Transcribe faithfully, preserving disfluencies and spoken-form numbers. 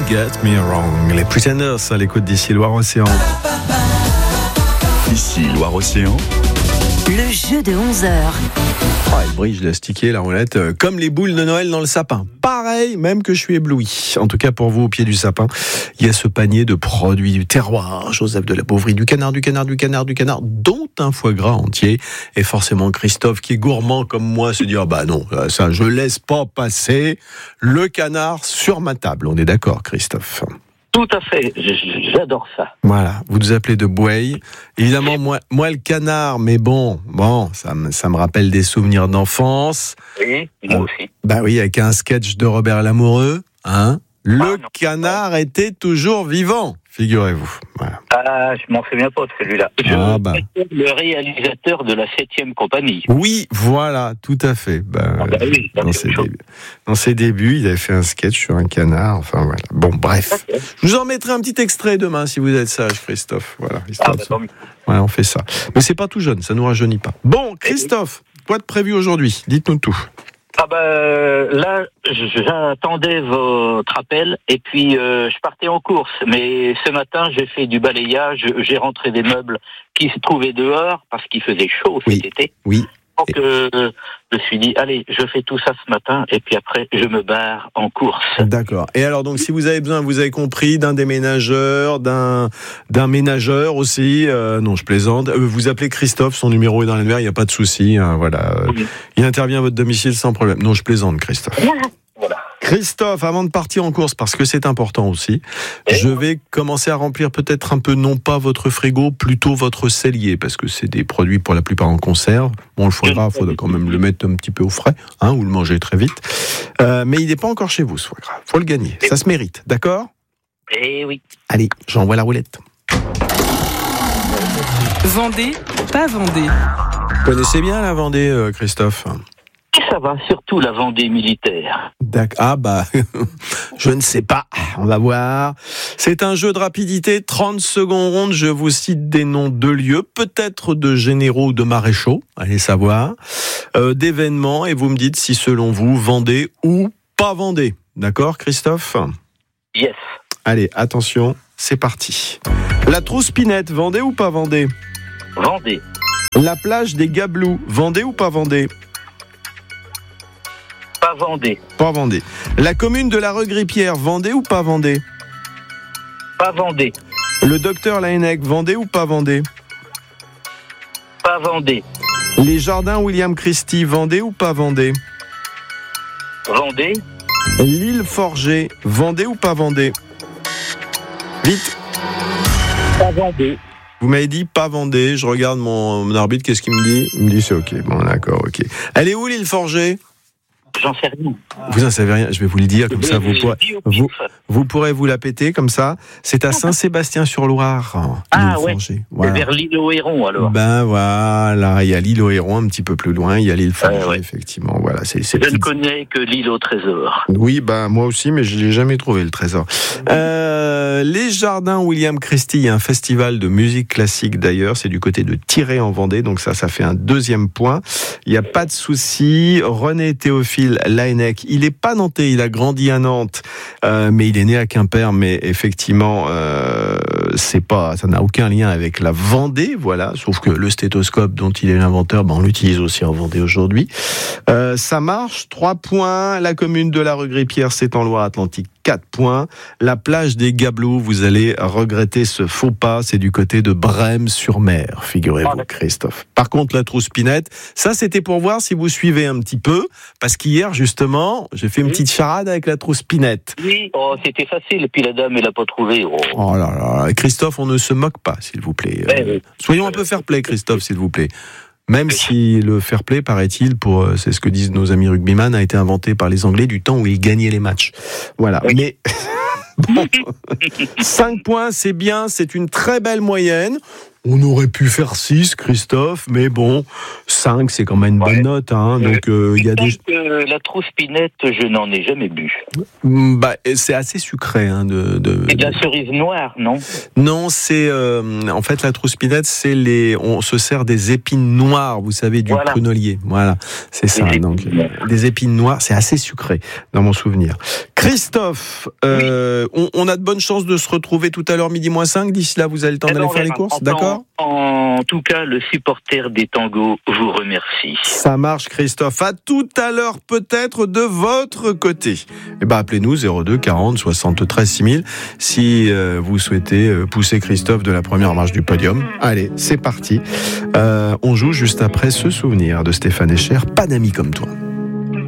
Get Me Wrong. Les Pretenders à l'écoute d'ici Loire-Océan. Ici Loire-Océan. Le jeu de onze heures. Oh, elle brille, je l'ai stické, la roulette, euh, comme les boules de Noël dans le sapin. Pareil, même que je suis ébloui. En tout cas, pour vous, au pied du sapin, il y a ce panier de produits du terroir. Joseph de la Beauvrie, du canard, du canard, du canard, du canard, dont un foie gras entier. Et forcément, Christophe, qui est gourmand comme moi, se dit, ah bah non, ça, je laisse pas passer le canard sur ma table. On est d'accord, Christophe? Tout à fait, j'adore ça. Voilà, vous nous appelez de Boueil. Évidemment, moi, moi le canard, mais bon, bon, ça me, ça me rappelle des souvenirs d'enfance. Oui, moi euh, aussi. Bah oui, avec un sketch de Robert Lamoureux, hein. Le ah, non, canard non. était toujours vivant, figurez-vous. Voilà. Ah, je m'en souviens pas de celui-là. Je Ah, bah. le réalisateur de la septième compagnie. Oui, voilà, tout à fait. Bah, ah, bah oui, dans, ses débuts, dans ses débuts, il avait fait un sketch sur un canard. Enfin voilà. Bon, bref. Okay. Je vous en mettrai un petit extrait demain si vous êtes sage, Christophe. Voilà. Ah, bah, de... Voilà, on fait ça. Mais c'est pas tout jeune, ça nous rajeunit pas. Bon, Christophe, quoi de prévu aujourd'hui? Dites-nous tout. Ah bah là, j'attendais votre appel et puis euh, je partais en course. Mais ce matin, j'ai fait du balayage, j'ai rentré des meubles qui se trouvaient dehors parce qu'il faisait chaud cet oui. été. Oui. Donc euh, je me suis dit, allez, je fais tout ça ce matin et puis après, je me barre en course. D'accord. Et alors, donc, si vous avez besoin, vous avez compris, d'un déménageur, d'un, d'un ménageur aussi, euh, non, je plaisante, euh, vous appelez Christophe, son numéro est dans l'annuaire, il n'y a pas de souci, hein, voilà. Oui. Il intervient à votre domicile sans problème. Non, je plaisante, Christophe. Voilà. Christophe, avant de partir en course, parce que c'est important aussi, et je vais commencer à remplir peut-être un peu, non pas votre frigo, plutôt votre cellier, parce que c'est des produits pour la plupart en conserve. Bon, le foie gras, il faudra quand même le mettre un petit peu au frais, hein, ou le manger très vite. Euh, mais il n'est pas encore chez vous, ce foie gras. Faut le gagner. Ça se mérite, d'accord ? Eh oui. Allez, j'envoie la roulette. Vendée, pas Vendée. Vous connaissez bien la Vendée, euh, Christophe ? Ça va, surtout la Vendée militaire. D'accord. Ah bah, je ne sais pas. On va voir. C'est un jeu de rapidité, trente secondes rondes. Je vous cite des noms de lieux, peut-être de généraux ou de maréchaux, allez savoir, euh, d'événements, et vous me dites si selon vous, Vendée ou pas Vendée. D'accord, Christophe ? Yes. Allez, attention, c'est parti. La Trousse-Pinette, Vendée ou pas Vendée ? Vendée. La plage des Gablous, Vendée ou pas Vendée ? Pas Vendée. Pas Vendée. La commune de la Regrippière, Vendée ou pas Vendée ? Pas Vendée. Le docteur Laennec, Vendée ou pas Vendée ? Pas Vendée. Les jardins William Christie, Vendée ou pas Vendée ? Vendée. L'île Forget, Vendée ou pas Vendée ? Vite. Pas Vendée. Vous m'avez dit pas Vendée. Je regarde mon, mon arbitre, qu'est-ce qu'il me dit ? Il me dit c'est ok. Bon, d'accord, ok. Elle est où l'île Forget ? J'en sais rien. Vous n'en savez rien, je vais vous le dire, comme ça vous pourrez, vous, vous pourrez vous la péter, comme ça. C'est à Saint-Sébastien-sur-Loire. Ah ouais, voilà. C'est vers l'île aux Hérons alors. Ben voilà, il y a l'île aux Hérons un petit peu plus loin, il y a l'île Forget, euh, ouais. effectivement. Voilà, c'est, c'est je petite... ne connais que l'île au trésor. Oui, ben moi aussi, mais je ne l'ai jamais trouvé le trésor. Euh, les jardins William Christie, il y a un festival de musique classique d'ailleurs, c'est du côté de Tiré en Vendée, donc ça, ça fait un deuxième point. Il n'y a pas de souci. René Théophile Laennec, il n'est pas nantais, il a grandi à Nantes, euh, mais il est né à Quimper, mais effectivement, euh, c'est pas, ça n'a aucun lien avec la Vendée, voilà, sauf que le stéthoscope dont il est l'inventeur, ben on l'utilise aussi en Vendée aujourd'hui. Euh, ça marche, trois points. La commune de la Regrippière, c'est en Loire-Atlantique, quatre points. La plage des Gablous, vous allez regretter ce faux pas, c'est du côté de Brême-sur-Mer, figurez-vous, Christophe. Par contre, la Trousse-Pinette, ça c'était pour voir si vous suivez un petit peu, parce qu'hier, justement, j'ai fait une petite charade avec la Trousse-Pinette. Oui, oh, c'était facile, et puis la dame, elle n'a pas trouvé. Oh. oh là là, Christophe, on ne se moque pas, s'il vous plaît. Ouais, oui. Soyons un peu fair-play, Christophe, s'il vous plaît. Même si le fair-play, paraît-il, pour, c'est ce que disent nos amis rugbyman, a été inventé par les Anglais du temps où ils gagnaient les matchs. Voilà, oui. Mais... Bon. cinq points, c'est bien, c'est une très belle moyenne. On aurait pu faire six, Christophe, mais bon, cinq, c'est quand même une Ouais. bonne note. Hein, donc, euh, il y a des... que la trouspinette, je n'en ai jamais bu. Bah, c'est assez sucré. Hein, de, de... C'est de la cerise noire, non? Non, c'est... Euh, en fait, la trouspinette, c'est les... On se sert des épines noires, vous savez, du Voilà. prunellier. Voilà, c'est ça. Des Donc, épines noires. euh, des épines noires, c'est assez sucré, dans mon souvenir. Christophe, euh, on, on a de bonnes chances de se retrouver tout à l'heure, midi moins cinq. D'ici là, vous avez le temps Eh ben, d'aller on faire les verra. courses, En- d'accord? En tout cas, le supporter des tangos vous remercie. Ça marche, Christophe. À tout à l'heure, peut-être de votre côté. Eh ben, appelez-nous zéro deux quarante soixante-treize six mille si euh, vous souhaitez euh, pousser Christophe de la première marche du podium. Allez, c'est parti. Euh, on joue juste après ce souvenir de Stéphane Echer, Pas d'amis comme toi.